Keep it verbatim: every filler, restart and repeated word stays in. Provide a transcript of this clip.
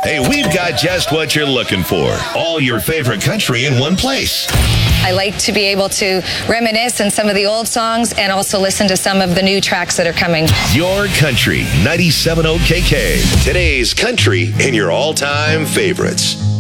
Hey, we've got just what you're looking for. All your favorite country in one place. I like to be able to reminisce on some of the old songs and also listen to some of the new tracks that are coming. Your Country, ninety-seven point oh K K. Today's country and your all-time favorites.